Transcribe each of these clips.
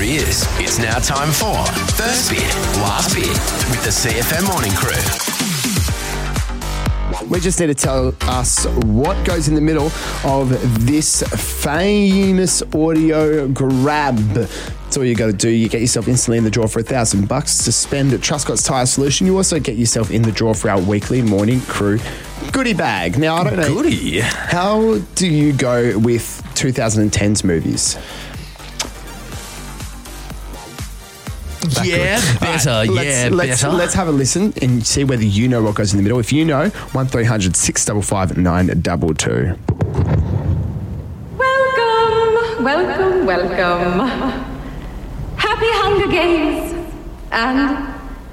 he is. It's now time for First Bit, Last Bit with the CFM Morning Crew. We just need to tell us what goes in the middle of this famous audio grab. That's all you got to do. You get yourself instantly in the draw for $1,000 to spend at Truscott's Tyre Solution. You also get yourself in the draw for our weekly Morning Crew goodie bag. Now, I don't know. Goodie? How do you go with 2010's movies? Yeah, better. Right, let's have a listen and see whether you know what goes in the middle. If you know, 1300 655 922. Welcome. Happy Hunger Games. And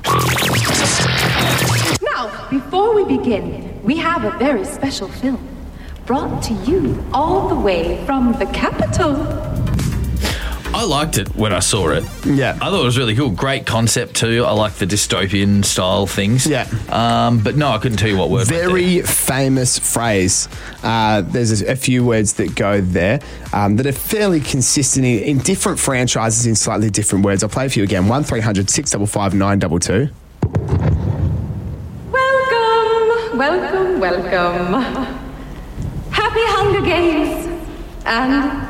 now, before we begin, we have a very special film brought to you all the way from the capital. I liked it when I saw it. Yeah. I thought it was really cool. Great concept too. I like the dystopian style things. Yeah. But no, I couldn't tell you what word. Very famous phrase. There's a few words that go there that are fairly consistent in different franchises in slightly different words. I'll play for you again. 1300 655 922. Welcome. Happy Hunger Games. And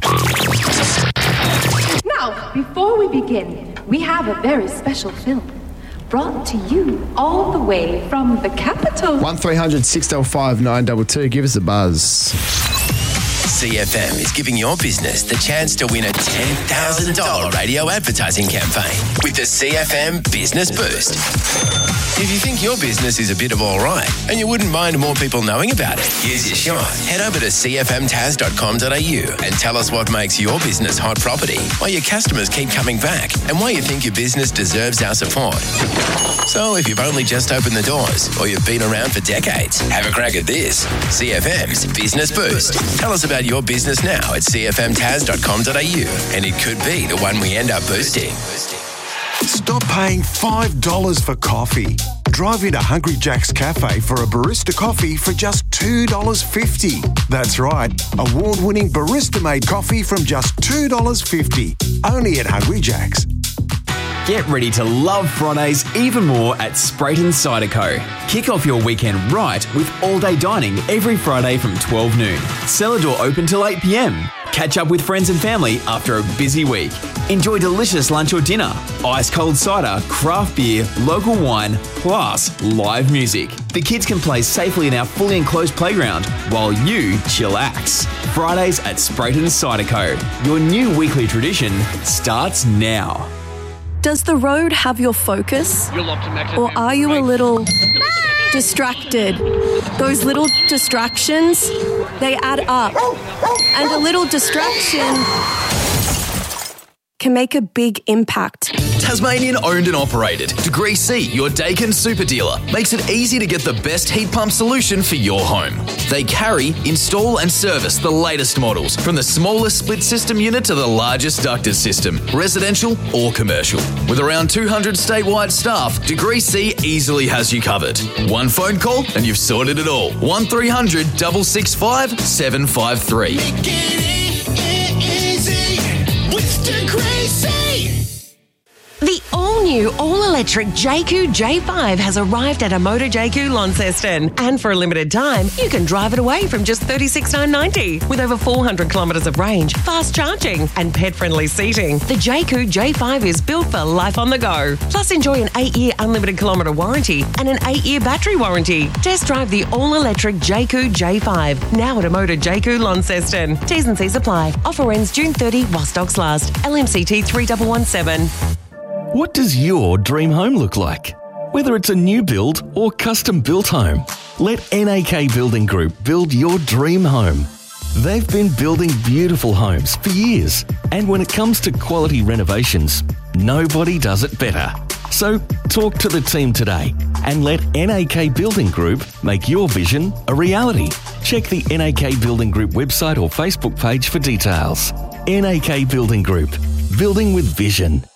now, before we begin, we have a very special film brought to you all the way from the capital. 1300 655 922. Give us a buzz. CFM is giving your business the chance to win a $10,000 radio advertising campaign with the CFM Business Boost. If you think your business is a bit of all right and you wouldn't mind more people knowing about it, here's your shot. Head over to cfmtaz.com.au and tell us what makes your business hot property, why your customers keep coming back, and why you think your business deserves our support. So if you've only just opened the doors or you've been around for decades, have a crack at this. CFM's Business Boost. Tell us about your business now at cfmtaz.com.au and it could be the one we end up boosting. Stop paying $5 for coffee. Drive into Hungry Jack's Cafe for a barista coffee for just $2.50. That's right, award-winning barista-made coffee from just $2.50. Only at Hungry Jack's. Get ready to love Fridays even more at Sprayton Cider Co. Kick off your weekend right with all-day dining every Friday from 12 noon. Cellar door open till 8 p.m. Catch up with friends and family after a busy week. Enjoy delicious lunch or dinner, ice-cold cider, craft beer, local wine, plus live music. The kids can play safely in our fully enclosed playground while you chillax. Fridays at Sprayton Cider Co. Your new weekly tradition starts now. Does the road have your focus? Or are you a little distracted? Those little distractions, they add up. And a little distraction can make a big impact. Tasmanian owned and operated. Degree C, your Dakin super dealer, makes it easy to get the best heat pump solution for your home. They carry, install and service the latest models, from the smallest split system unit to the largest ducted system, residential or commercial. With around 200 statewide staff, Degree C easily has you covered. One phone call and you've sorted it all. 1300 665 753. Make it easy with Degree C. The all-new, all-electric JQ J5 has arrived at a Motor JQ Launceston. And for a limited time, you can drive it away from just $36,990. With over 400 kilometres of range, fast charging and pet-friendly seating, the JQ J5 is built for life on the go. Plus, enjoy an 8-year unlimited kilometre warranty and an 8-year battery warranty. Test drive the all-electric JQ J5, now at a Motor JQ Launceston. T's and C's apply. Offer ends June 30 while stocks last. LMCT 3117. What does your dream home look like? Whether it's a new build or custom-built home, let NAK Building Group build your dream home. They've been building beautiful homes for years, and when it comes to quality renovations, nobody does it better. So talk to the team today and let NAK Building Group make your vision a reality. Check the NAK Building Group website or Facebook page for details. NAK Building Group, building with vision.